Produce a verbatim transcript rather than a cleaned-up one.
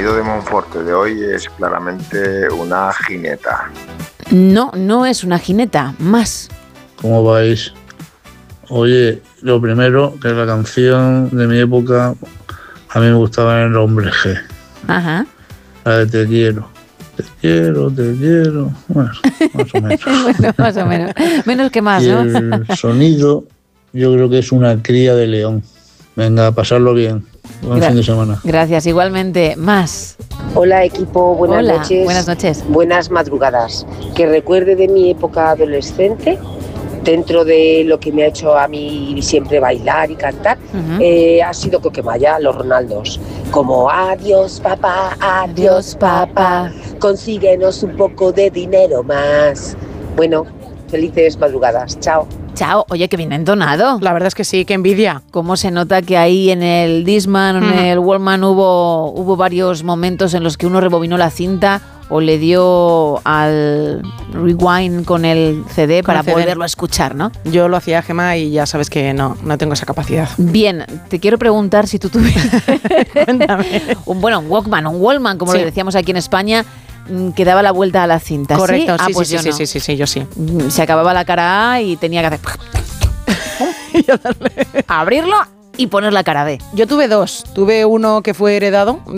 marido de Monforte de hoy es claramente una jineta. No, no es una jineta, más. ¿Cómo vais? Oye, lo primero, que la canción de mi época a mí me gustaba el Hombre G. Ajá. La de Te quiero. Te quiero, te quiero. Bueno, más o menos. Bueno, más o menos. Menos que más, y ¿no? el sonido, yo creo que es una cría de león. Venga, a pasarlo bien. Buen Gra- fin de semana. Gracias, igualmente. Más. Hola equipo, buenas Hola, noches. buenas noches. Buenas madrugadas. Que recuerde de mi época adolescente, dentro de lo que me ha hecho a mí siempre bailar y cantar, Ujú. eh, ha sido Coquemaya, los Ronaldos. Como adiós papá, adiós papá, consíguenos un poco de dinero más. Bueno, felices madrugadas. Chao. Chao. Oye, que bien entonado. La verdad es que sí, qué envidia. Cómo se nota que ahí en el Discman, en Mm. el Walkman hubo, hubo varios momentos en los que uno rebobinó la cinta o le dio al rewind con el C D Con para el C D. volverlo a escuchar, ¿no? Yo lo hacía, Gemma, y ya sabes que no, no tengo esa capacidad. Bien, te quiero preguntar si tú tuvieras Cuéntame. un, bueno, un Walkman, un Wallman, como Sí. le decíamos aquí en España, mm, que daba la vuelta a la cinta. Correcto, ¿sí? Ah, sí, pues sí, yo sí, no. sí, sí, sí, yo sí. Mm, Se acababa la cara A y tenía que hacer abrirlo y poner la cara B. Yo tuve dos. Tuve uno que fue heredado